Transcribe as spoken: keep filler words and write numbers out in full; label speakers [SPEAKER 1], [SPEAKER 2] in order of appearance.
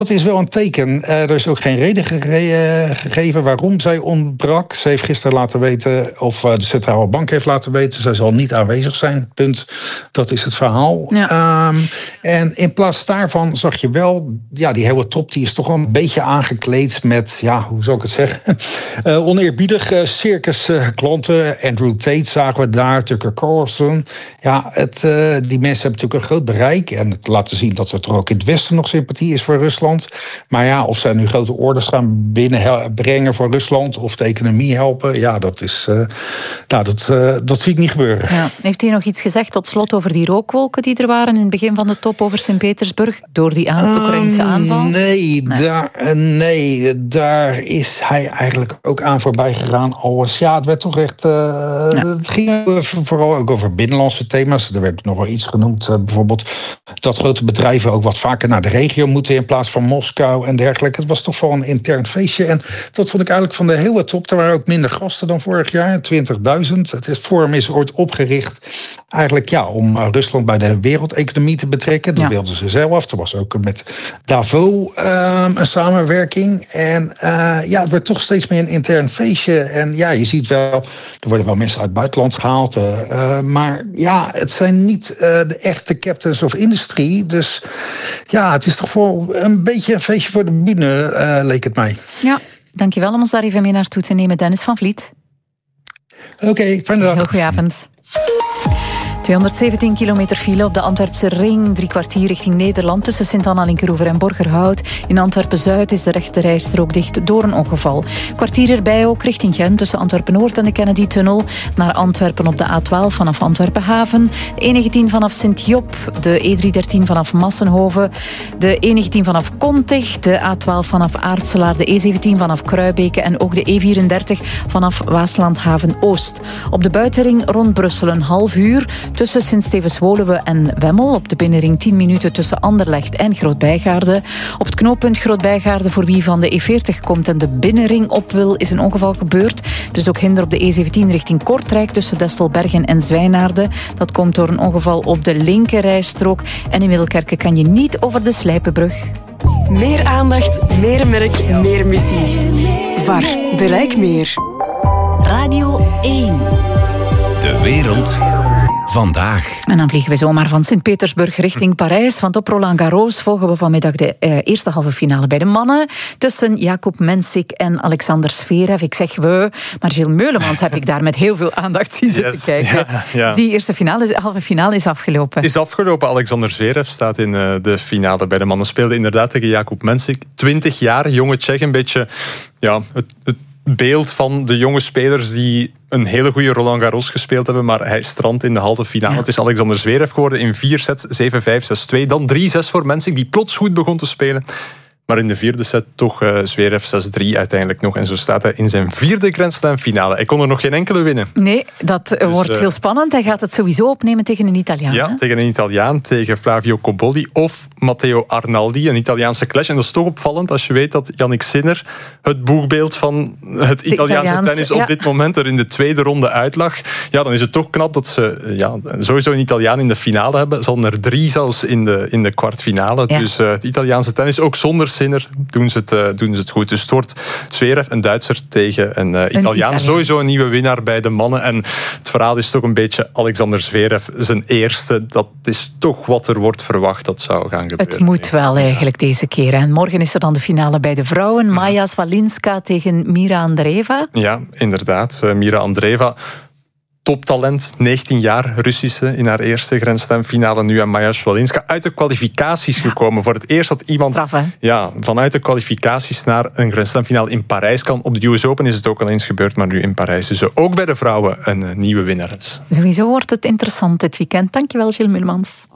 [SPEAKER 1] Dat is wel een teken. Uh, er is ook geen reden gege- uh, gegeven waarom zij ontbrak. Ze heeft gisteren laten weten, of uh, de Centrale Bank heeft laten weten, zij zal niet aanwezig zijn. Punt. Dat is het verhaal. Ja. Um, en in plaats daarvan zag je wel, ja, die hele top die is toch wel een beetje aangekleed met, ja, hoe zou ik het zeggen? Uh, oneerbiedig uh, circus uh, klanten. Andrew Tate zagen we daar, Tucker Carlson. Ja, het, uh, die mensen hebben natuurlijk een groot bereik en het laten zien dat er toch ook in het Westen nog sympathie is voor Rusland. Maar ja, of zij nu grote orders gaan binnenbrengen voor Rusland of de economie helpen, ja, dat is, uh, nou, dat, uh, dat zie ik niet gebeuren.
[SPEAKER 2] Ja. Heeft hij nog iets gezegd tot slot over die rookwolken die er waren in het begin van de top over Sint-Petersburg door die aan- Oekraïnse aanval?
[SPEAKER 1] Um, nee, nee. Daar, nee, daar is hij eigenlijk ook aan voorbij gegaan. Alles, ja, het werd toch echt, uh, ja. Het ging vooral ook over binnenlandse thema's. Er werd nog wel iets genoemd, uh, bijvoorbeeld dat grote bedrijven ook wat vaker naar de regio moeten in plaats van Moskou en dergelijke. Het was toch wel een intern feestje. En dat vond ik eigenlijk van de hele top. Er waren ook minder gasten dan vorig jaar, twintigduizend. Het forum is ooit opgericht eigenlijk ja, om Rusland bij de wereldeconomie te betrekken. Dat ja. wilden ze zelf. Er was ook met Davos uh, een samenwerking. En uh, ja, het wordt toch steeds meer een intern feestje. En ja, je ziet wel, er worden wel mensen uit het buitenland gehaald. Uh, uh, maar ja, het zijn niet uh, de echte captains of industry. Dus ja, het is toch wel een beetje een feestje voor de bühne, uh, leek het mij.
[SPEAKER 2] Ja, dankjewel om ons daar even mee naartoe te nemen, Dennis van Vliet.
[SPEAKER 1] Oké, okay, fijne dag.
[SPEAKER 2] Heel goedenavond. tweehonderdzeventien kilometer file op de Antwerpse ring. Drie kwartier richting Nederland tussen Sint-Anna, Linkeroever en Borgerhout. In Antwerpen-Zuid is de rechte rijstrook dicht door een ongeval. Kwartier erbij ook richting Gent tussen Antwerpen-Noord en de Kennedy-tunnel. Naar Antwerpen op de A twaalf vanaf Antwerpen-Haven. De E negentien vanaf Sint-Job. De E driehonderddertien vanaf Massenhoven. De E negentien vanaf Kontig. De A twaalf vanaf Aartselaar. De E zeventien vanaf Kruibeke. En ook de E vierendertig vanaf Waasland-Haven-Oost. Op de buitenring rond Brussel een half uur tussen Sint-Stevens-Woluwe en Wemmel. Op de binnenring tien minuten tussen Anderlecht en Groot-Bijgaarde. Op het knooppunt Groot-Bijgaarde voor wie van de E veertig komt en de binnenring op wil, is een ongeval gebeurd. Er is ook hinder op de E zeventien richting Kortrijk tussen Destelbergen en Zwijnaarden. Dat komt door een ongeval op de linkerrijstrook. En in Middelkerke kan je niet over de Slijpenbrug.
[SPEAKER 3] Meer aandacht, meer merk, meer missie. V A R. Bereik meer.
[SPEAKER 4] Radio één.
[SPEAKER 5] De wereld vandaag.
[SPEAKER 2] En dan vliegen we zomaar van Sint-Petersburg richting Parijs. Want op Roland Garros volgen we vanmiddag de eh, eerste halve finale bij de mannen. Tussen Jakub Mensik en Alexander Zverev. Ik zeg we, maar Gilles Meulemans heb ik daar met heel veel aandacht zien zitten yes, kijken. Ja, ja. Die eerste finale, halve finale is afgelopen.
[SPEAKER 6] Is afgelopen. Alexander Zverev staat in uh, de finale bij de mannen. Speelde inderdaad tegen Jakub Mensik. twintig jaar, jonge Tsjech. Een beetje ja, het, het beeld van de jonge spelers die een hele goede Roland Garros gespeeld hebben, maar hij strandt in de halve finale. Ja. Het is Alexander Zverev geworden in vier sets, zeven vijf, zes twee. Dan drie zes voor Mensik, die plots goed begon te spelen. Maar in de vierde set toch uh, Zverev zes drie uiteindelijk nog. En zo staat hij in zijn vierde Grand Slam finale. Hij kon er nog geen enkele winnen.
[SPEAKER 2] Nee, dat dus, wordt uh, heel spannend. Hij gaat het sowieso opnemen tegen een Italiaan.
[SPEAKER 6] Ja,
[SPEAKER 2] hè?
[SPEAKER 6] tegen een Italiaan. Tegen Flavio Cobolli of Matteo Arnaldi. Een Italiaanse clash. En dat is toch opvallend als je weet dat Yannick Sinner het boegbeeld van het Italiaanse, Italiaanse tennis op ja. dit moment er in de tweede ronde uitlag. Ja, dan is het toch knap dat ze ja, sowieso een Italiaan in de finale hebben. Ze hadden er drie zelfs in de, in de kwartfinale. Ja. Dus uh, het Italiaanse tennis, ook zonder Sinner, doen ze het, uh, doen ze het goed. Dus het wordt Zverev, een Duitser, tegen een, uh, een Italiaan. Italiaan. Sowieso een nieuwe winnaar bij de mannen. En het verhaal is toch een beetje Alexander Zverev zijn eerste. Dat is toch wat er wordt verwacht dat zou gaan gebeuren.
[SPEAKER 2] Het moet wel eigenlijk deze keer. En morgen is er dan de finale bij de vrouwen. Maja Swalinska tegen Mira Andreeva.
[SPEAKER 6] Ja, inderdaad. Uh, Mira Andreeva. Toptalent, negentien jaar, Russische, in haar eerste Grand Slam finale nu aan Maja Swalinska. Uit de kwalificaties ja. gekomen. Voor het eerst dat iemand
[SPEAKER 2] Straf,
[SPEAKER 6] ja, vanuit de kwalificaties naar een Grand Slam finale in Parijs kan. Op de U S Open is het ook al eens gebeurd, maar nu in Parijs. Dus ook bij de vrouwen een nieuwe winnares.
[SPEAKER 2] Sowieso wordt het interessant dit weekend. Dankjewel, Gilles Mulmans.